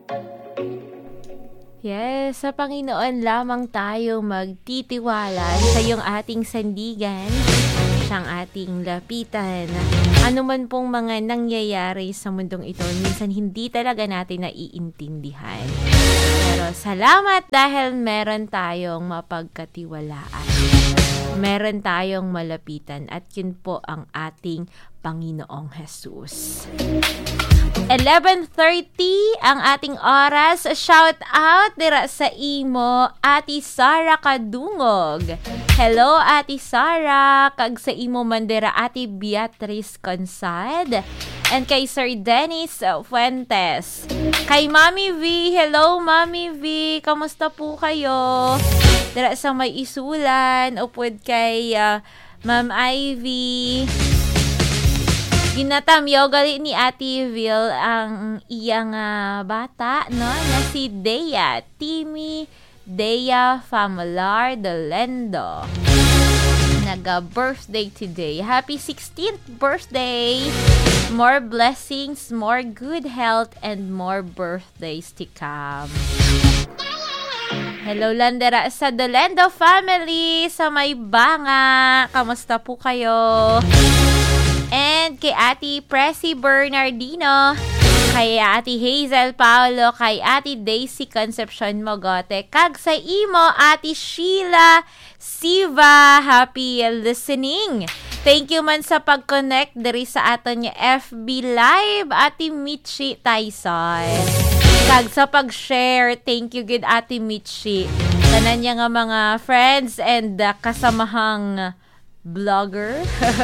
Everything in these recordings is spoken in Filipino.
Yes, sa Panginoon lamang tayo magtitiwala sa yung ating sandigan, siyang ating lapitan. Ano man pong mga nangyayari sa mundong ito, minsan hindi talaga natin naiintindihan. Pero salamat dahil meron tayong mapagkatiwalaan. Meron tayong malapitan at yun po ang ating Panginoong Jesus. 11:30 ang ating oras. Shout out dira sa imo Ati Sara Kadungog. Hello Ati Sara, kag sa imo mandira Ati Beatrice Consad. And kay Sir Dennis Fuentes. Kay Mami V, hello Mami V, kamusta po kayo? Dira sa may isulan, upod kay Ma'am Ivy. Ginatamyaw gali ni Ate Vil ang iyang bata, no? Na si Dea, Timmy Dea Famalar Dolendo. Naga-birthday today. Happy 16th birthday! More blessings, more good health, and more birthdays to come. Hello Landera sa Dolendo family sa may banga. Kamusta po kayo? And kay Ate Presi Bernardino, kay Ate Hazel Paolo, kay Ate Daisy Concepcion Mogote, kag sa imo Ate Sheila Siva, happy listening. Thank you man sa pag-connect diri sa aton niya FB Live, Ate Michi Tyson. Kag sa pag-share, thank you good Ate Michi. Tanan niya nga mga friends and kasamahang vlogger.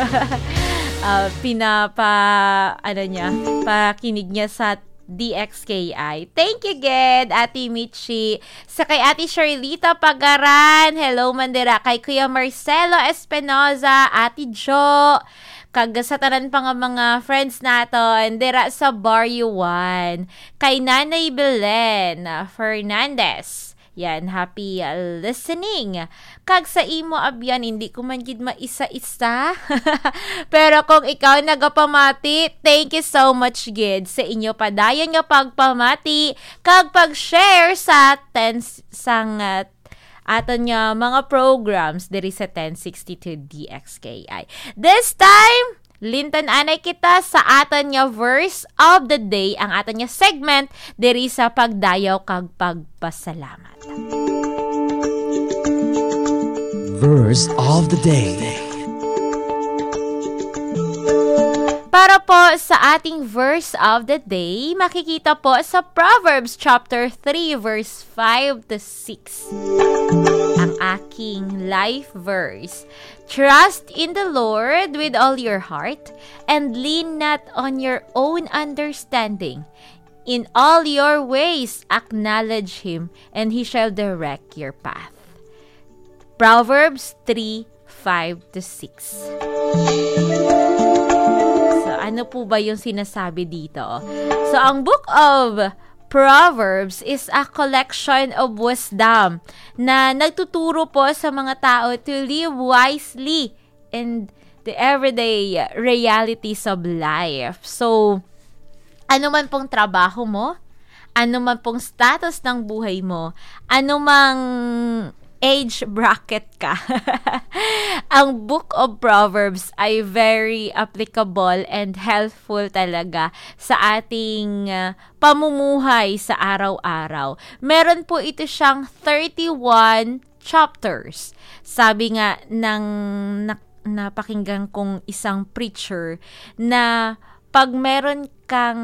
Pakinig niya sa DXKI. Thank you, Ged, Ate Michi. Sa kay Ate Shirlita Pagaran, hello mandira. Kay Kuya Marcelo Espinoza, Ate Jo, kag sa tanan pa nga mga friends naton, dira sa Barrio 1. Kay Nanay Belen Fernandez. Yan, happy listening. Kag sa imo abyan, hindi ko man gid maisa-isa. Pero kung ikaw nagapamati, thank you so much gid sa inyo padayon nga pagpamati kag pag-share sa aton nga mga programs diri sa 1062 DXKI. This time, linton anay kita sa aton nga verse of the day, ang aton nga segment diri sa pagdayaw kag pagpasalamat. Verse of the day. Para po sa ating verse of the day, makikita po sa Proverbs chapter 3 verse 5 to 6. Ang aking life verse. Trust in the Lord with all your heart and lean not on your own understanding. In all your ways acknowledge Him and He shall direct your path. Proverbs 3:5 to 6. So, ano po ba yung sinasabi dito? So, ang book of Proverbs is a collection of wisdom na nagtuturo po sa mga tao to live wisely in the everyday realities of life. So, ano man pong trabaho mo, ano man pong status ng buhay mo, ano mang age bracket ka, ang Book of Proverbs ay very applicable and helpful talaga sa ating pamumuhay sa araw-araw. Meron po ito siyang 31 chapters. Sabi nga ng napakinggan kong isang preacher na pag meron kang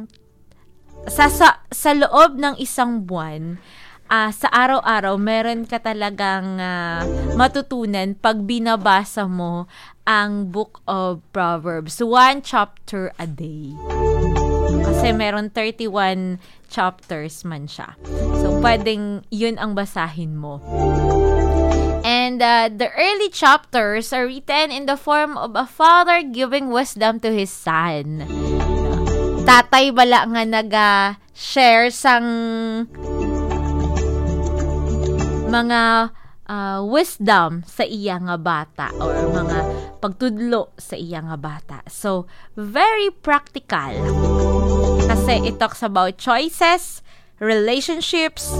sa loob ng isang buwan, sa araw-araw, meron ka talagang matutunan pag binabasa mo ang Book of Proverbs. 1 chapter a day. Kasi meron 31 chapters man siya. So, pwedeng yun ang basahin mo. And the early chapters are written in the form of a father giving wisdom to his son. Tatay bala nga naga-share sang mga wisdom sa iya nga bata or mga pagtudlo sa iya nga bata. So, very practical. Kasi it talks about choices, relationships,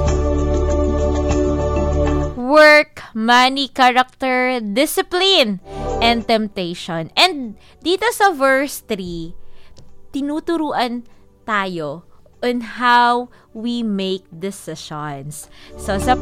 work, money, character, discipline, and temptation. And dito sa verse 3, tinuturuan tayo on how we make decisions. So, sa